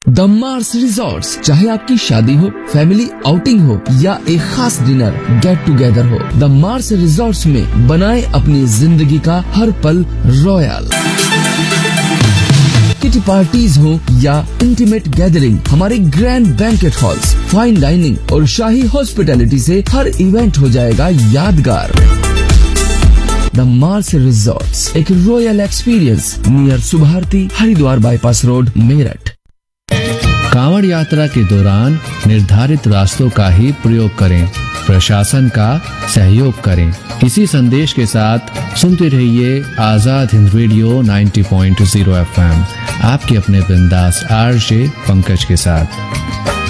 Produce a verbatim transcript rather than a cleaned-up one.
The Mars resorts, चाहे आपकी शादी हो, फैमिली आउटिंग हो या एक खास डिनर गेट टुगेदर हो, द मार्स रिजॉर्ट्स में बनाए अपनी जिंदगी का हर पल रॉयल। किटी पार्टीज हो या इंटीमेट गैदरिंग, हमारे grand banquet halls, fine dining और शाही हॉस्पिटैलिटी से हर इवेंट हो जाएगा यादगार। द मार्स रिजॉर्ट्स, एक royal experience near Subharti, Haridwar bypass road, Meerut. Kanwar यात्रा के दौरान निर्धारित रास्तों का ही प्रयोग करें, प्रशासन का सहयोग करें। इसी संदेश के साथ सुनते रहिए आजाद हिंद रेडियो नब्बे पॉइंट शून्य एफ एम, आपके अपने बिंदास आरजे पंकज के साथ।